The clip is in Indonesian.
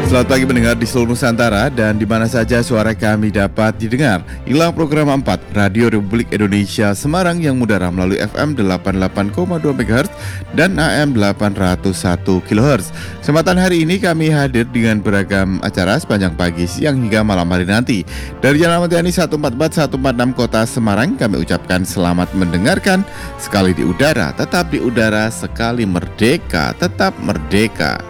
Selamat pagi pendengar di seluruh Nusantara dan di mana saja suara kami dapat didengar. Inilah program 4 Radio Republik Indonesia Semarang yang mudara melalui FM 88,2 MHz dan AM 801 kHz. Kesempatan hari ini kami hadir dengan beragam acara sepanjang pagi, siang hingga malam hari nanti. Dari Jalan Ahmad Yani 144 146 Kota Semarang kami ucapkan selamat mendengarkan. Sekali di udara, tetap di udara, sekali merdeka, tetap merdeka.